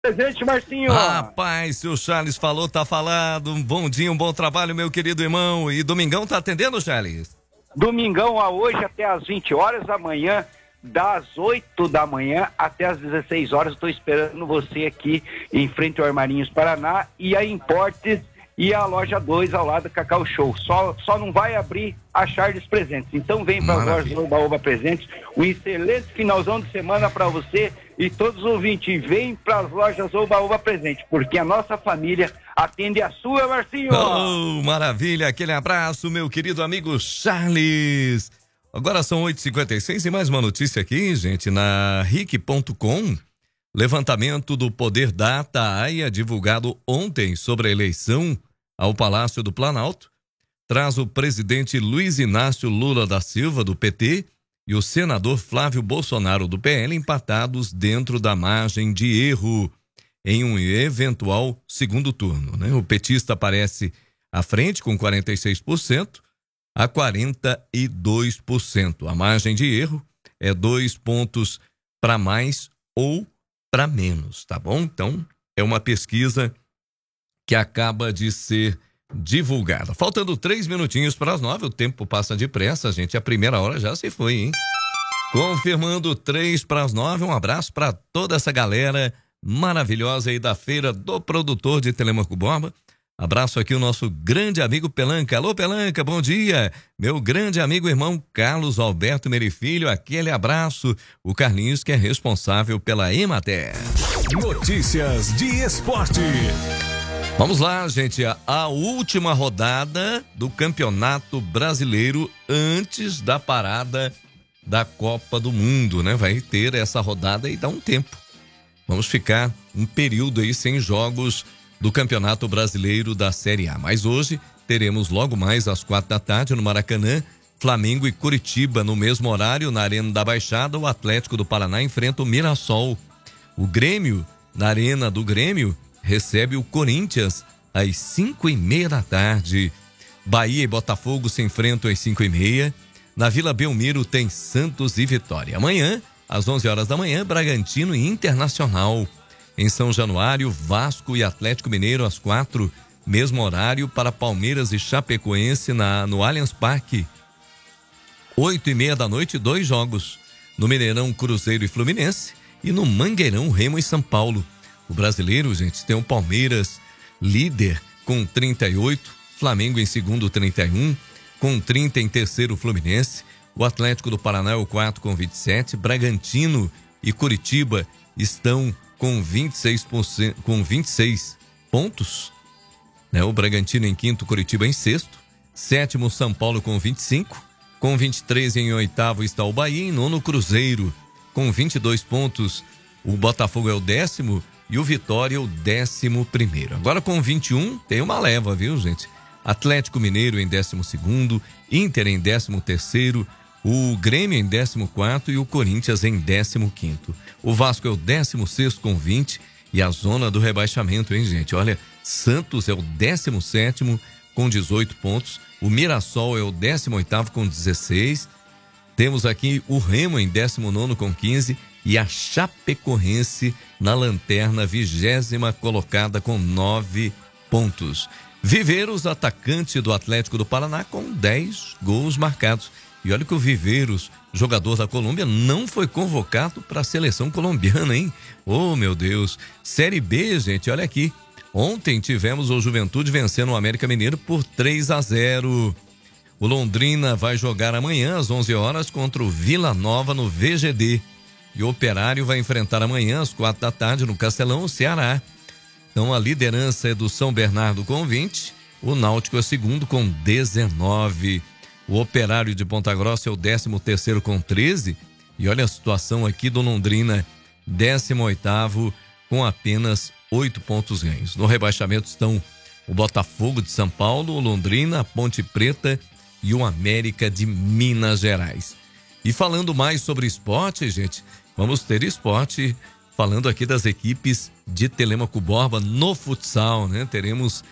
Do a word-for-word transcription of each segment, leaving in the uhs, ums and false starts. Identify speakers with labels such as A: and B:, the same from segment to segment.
A: Presente, Marcinho.
B: Rapaz, se o Charles falou, tá falado. Um bom dia, um bom trabalho, meu querido irmão. E Domingão tá atendendo, Charles?
A: Domingão a hoje até às vinte horas da manhã, das oito da manhã até às dezesseis horas. Estou esperando você aqui em frente ao Armarinhos Paraná e a Importes e a loja dois ao lado do Cacau Show. Só, só não vai abrir a Charles Presentes. Então vem para as lojas Oba Oba Presentes. Um excelente finalzão de semana para você e todos os ouvintes. Vem para as lojas Oba Oba Presentes, porque a nossa família atende a sua, Marcinho.
B: Oh, maravilha, aquele abraço, meu querido amigo Charles. Agora são oito e cinquenta e seis e mais uma notícia aqui, gente, na ric ponto com. Levantamento do Poder Data A I A divulgado ontem sobre a eleição ao Palácio do Planalto traz o presidente Luiz Inácio Lula da Silva, do P T, e o senador Flávio Bolsonaro, do P L, empatados dentro da margem de erro em um eventual segundo turno, né? O petista aparece à frente com quarenta e seis por cento a quarenta e dois por cento. A margem de erro é dois pontos para mais ou para menos, tá bom? Então, é uma pesquisa que acaba de ser divulgada. Faltando três minutinhos para as nove, o tempo passa depressa, gente. A primeira hora já se foi, hein? Confirmando três para as nove, um abraço para toda essa galera maravilhosa aí da feira do produtor de Telêmaco Borba. Abraço aqui o nosso grande amigo Pelanca. Alô, Pelanca, bom dia. Meu grande amigo irmão Carlos Alberto Merifilho, aquele abraço. O Carlinhos, que é responsável pela Emater.
C: Notícias de esporte.
B: Vamos lá, gente. A última rodada do Campeonato Brasileiro antes da parada da Copa do Mundo, né? Vai ter essa rodada e dá um tempo. Vamos ficar um período aí sem jogos do Campeonato Brasileiro da Série A. Mas hoje teremos logo mais às quatro da tarde no Maracanã, Flamengo e Curitiba. No mesmo horário, na Arena da Baixada, o Atlético do Paraná enfrenta o Mirassol. O Grêmio, na Arena do Grêmio, recebe o Corinthians às cinco e meia da tarde. Bahia e Botafogo se enfrentam às cinco e meia. Na Vila Belmiro tem Santos e Vitória. Amanhã, às onze horas da manhã, Bragantino e Internacional. Em São Januário, Vasco e Atlético Mineiro às quatro, mesmo horário para Palmeiras e Chapecoense na, no Allianz Parque. Oito e meia da noite, dois jogos. No Mineirão, Cruzeiro e Fluminense. E no Mangueirão, Remo e São Paulo. O brasileiro, gente, tem o Palmeiras líder com trinta e oito, Flamengo em segundo, trinta e um, com trinta em terceiro, Fluminense. O Atlético do Paraná é o quarto com vinte e sete, Bragantino e Curitiba estão com vinte e seis por cento, com vinte e seis pontos, né? O Bragantino em quinto, Curitiba em sexto, sétimo São Paulo com vinte e cinco, com vinte e três em oitavo está o Bahia, em nono Cruzeiro com vinte e dois pontos, o Botafogo é o décimo e o Vitória é o décimo primeiro. Agora com vinte e um tem uma leva, viu, gente? Atlético Mineiro em décimo segundo, Inter em décimo terceiro, o Grêmio em décimo quarto e o Corinthians em décimo quinto. O Vasco é o décimo sexto com vinte e a zona do rebaixamento, hein, gente? Olha, Santos é o décimo sétimo com dezoito pontos, o Mirassol é o décimo oitavo com dezesseis, temos aqui o Remo em décimo nono com quinze e a Chapecoense na lanterna vigésima colocada com nove pontos. Viveiros, atacante do Atlético do Paraná, com dez gols marcados. E olha que o Viveiros, jogador da Colômbia, não foi convocado para a seleção colombiana, hein? Oh, meu Deus. Série B, gente, olha aqui. Ontem tivemos o Juventude vencendo o América Mineiro por três a zero. O Londrina vai jogar amanhã às onze horas contra o Vila Nova no V G D. E o Operário vai enfrentar amanhã às quatro da tarde no Castelão, o Ceará. Então a liderança é do São Bernardo com vinte, o Náutico é segundo com dezenove. O Operário de Ponta Grossa é o décimo terceiro com treze. E olha a situação aqui do Londrina, décimo oitavo com apenas oito pontos ganhos. No rebaixamento estão o Botafogo de São Paulo, o Londrina, a Ponte Preta e o América de Minas Gerais. E falando mais sobre esporte, gente, vamos ter esporte falando aqui das equipes de Telêmaco Borba no futsal, né? Teremos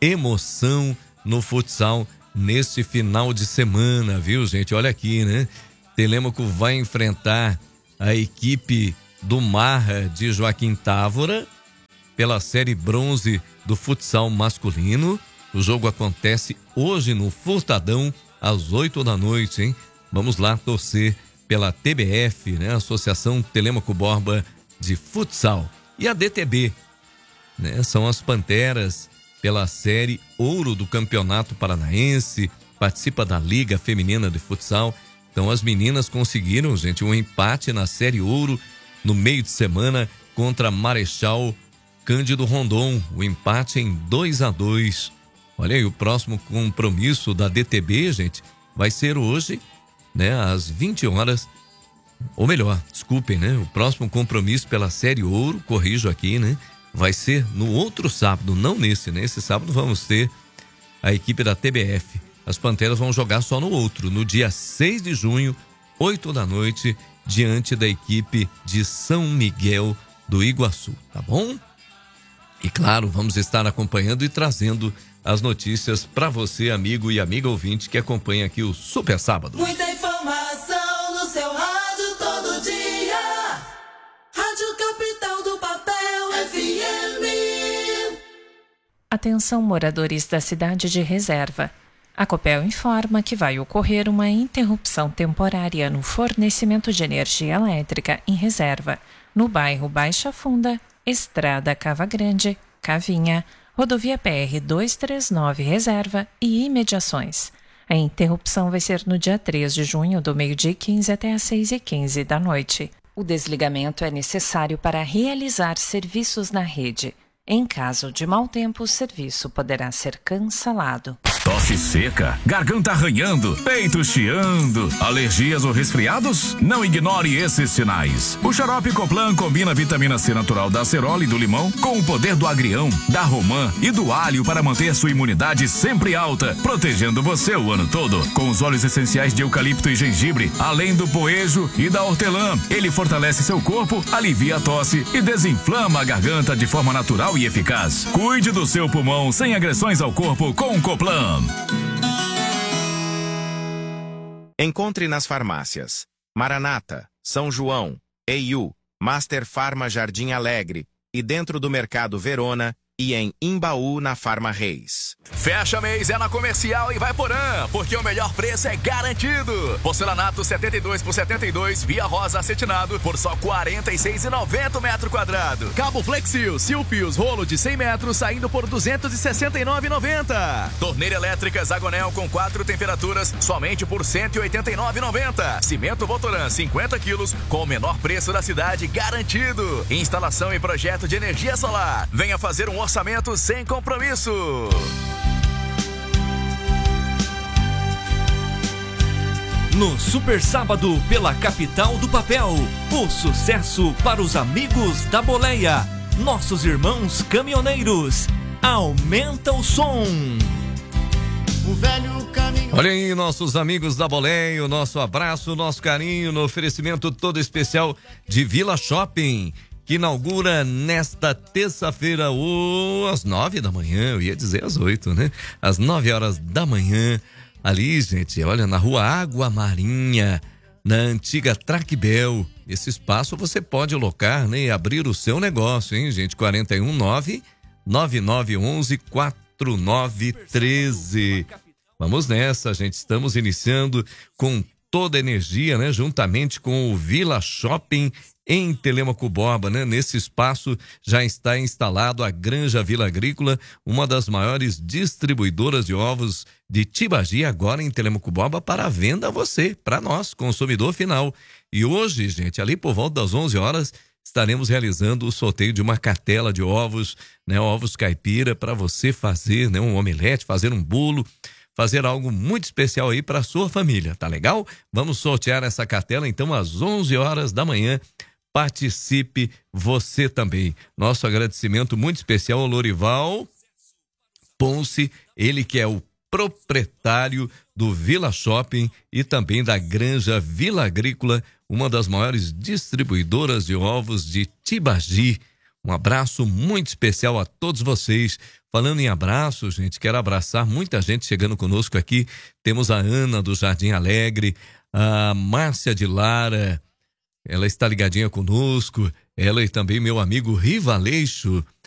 B: emoção no futsal neste final de semana, viu, gente? Olha aqui, né? Telêmaco vai enfrentar a equipe do Marra de Joaquim Távora pela série bronze do futsal masculino. O jogo acontece hoje no Furtadão, às oito da noite, hein? Vamos lá torcer pela T B F, né? Associação Telêmaco Borba de Futsal. E a D T B, né? São as Panteras pela série Ouro do Campeonato Paranaense, participa da Liga Feminina de Futsal. Então as meninas conseguiram, gente, um empate na série Ouro no meio de semana contra Marechal Cândido Rondon. O empate em dois a dois. Olha aí, o próximo compromisso da D T B, gente, vai ser hoje, né, às vinte horas, ou melhor, desculpem, né, o próximo compromisso pela série Ouro, corrijo aqui, né, vai ser no outro sábado, não nesse, né, esse sábado vamos ter a equipe da T B F. As Panteras vão jogar só no outro, no dia seis de junho, oito da noite, diante da equipe de São Miguel do Iguaçu, tá bom? E claro, vamos estar acompanhando e trazendo as notícias para você, amigo e amiga ouvinte que acompanha aqui o Super Sábado.
D: Muita informação no seu rádio todo dia. Rádio Capital do Papel F M.
E: Atenção, moradores da cidade de Reserva. A Copel informa que vai ocorrer uma interrupção temporária no fornecimento de energia elétrica em Reserva, no bairro Baixa Funda, Estrada Cava Grande, Cavinha, Rodovia P R duzentos e trinta e nove Reserva e imediações. A interrupção vai ser no dia três de junho, do meio-dia e quinze até às seis e quinze da noite. O desligamento é necessário para realizar serviços na rede. Em caso de mau tempo, o serviço poderá ser cancelado.
C: Tosse seca, garganta arranhando, peito chiando, alergias ou resfriados? Não ignore esses sinais. O xarope Coplan combina a vitamina C natural da acerola e do limão com o poder do agrião, da romã e do alho para manter sua imunidade sempre alta, protegendo você o ano todo. Com os óleos essenciais de eucalipto e gengibre, além do poejo e da hortelã, ele fortalece seu corpo, alivia a tosse e desinflama a garganta de forma natural e eficaz. Cuide do seu pulmão sem agressões ao corpo com o Coplan.
F: Encontre nas farmácias Maranata, São João, E U, Master Farma Jardim Alegre e dentro do Mercado Verona e em Imbaú na Farma Reis.
G: Fecha mês é na Comercial e vai Porã, porque o melhor preço é garantido. Porcelanato setenta e dois por setenta e dois, via rosa acetinado por só quarenta e seis reais e noventa centavos metro quadrado. Cabo Flexil, Silfios, rolo de cem metros saindo por duzentos e sessenta e nove reais e noventa centavos. Torneira elétrica Zagonel com quatro temperaturas somente por cento e oitenta e nove reais e noventa centavos. Cimento Votoran cinquenta quilos com o menor preço da cidade garantido. Instalação e projeto de energia solar. Venha fazer um orçamento sem compromisso.
H: No Super Sábado pela Capital do Papel, o sucesso para os amigos da boleia, nossos irmãos caminhoneiros. Aumenta o som.
D: O velho caminho.
B: Olha aí, nossos amigos da boleia, o nosso abraço, o nosso carinho no oferecimento todo especial de Vila Shopping, que inaugura nesta terça-feira, ou às nove da manhã, eu ia dizer às oito, né? Às nove horas da manhã, ali, gente, olha, na rua Água Marinha, na antiga Tracbel. Esse espaço você pode alocar, né, e abrir o seu negócio, hein, gente? quarenta e um, nove nove nove um um, quatro nove um três. Vamos nessa, gente, estamos iniciando com toda a energia, né? Juntamente com o Vila Shopping em Telêmaco Borba, né? Nesse espaço já está instalado a Granja Vila Agrícola, uma das maiores distribuidoras de ovos de Tibagi, agora em Telêmaco Borba, para venda a você, para nós, consumidor final. E hoje, gente, ali por volta das onze horas, estaremos realizando o sorteio de uma cartela de ovos, né? Ovos caipira, para você fazer, né? Um omelete, fazer um bolo, fazer algo muito especial aí para sua família, tá legal? Vamos sortear essa cartela então às onze horas da manhã. Participe você também. Nosso agradecimento muito especial ao Lorival Ponce, ele que é o proprietário do Vila Shopping e também da Granja Vila Agrícola, uma das maiores distribuidoras de ovos de Tibagi. Um abraço muito especial a todos vocês. Falando em abraço, gente, quero abraçar muita gente chegando conosco aqui. Temos a Ana do Jardim Alegre, a Márcia de Lara, ela está ligadinha conosco, ela e também meu amigo Rivaleixo,